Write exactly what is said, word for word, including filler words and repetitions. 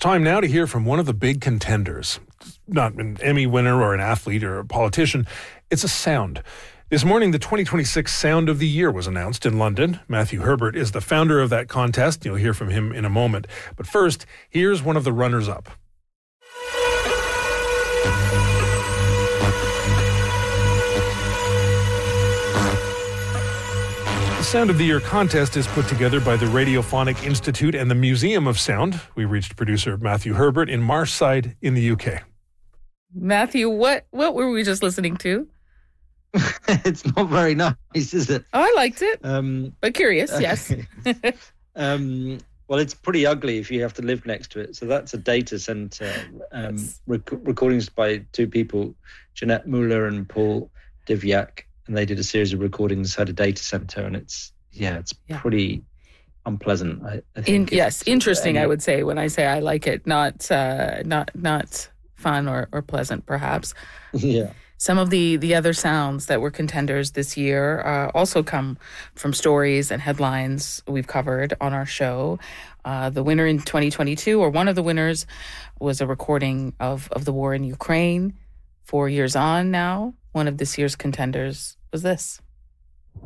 time now to hear from one of the big contenders. Not an Emmy winner or an athlete or a politician. It's a sound. This morning, the twenty twenty-six Sound of the Year was announced in London. Matthew Herbert is the founder of that contest. You'll hear from him in a moment. But first, here's one of the runners-up. The Sound of the Year contest is put together by the Radiophonic Institute and the Museum of Sound. We reached producer Matthew Herbert in Marshside in the U K. Matthew, what, what were we just listening to? It's not very nice, is it? Oh, I liked it, um, but curious, yes. um, well, it's pretty ugly if you have to live next to it. So that's a data center. Um, rec- recordings by two people, Jeanette Muller and Paul Divyak. And they did a series of recordings at a data center, and it's yeah, it's yeah. pretty unpleasant. I, I think In, yes, interesting. I would say when I say I like it, not uh, not not fun or, or pleasant, perhaps. Yeah. Some of the the other sounds that were contenders this year uh, also come from stories and headlines we've covered on our show. Uh, the winner in twenty twenty-two, or one of the winners, was a recording of of the war in Ukraine. Four years on now, one of this year's contenders was this.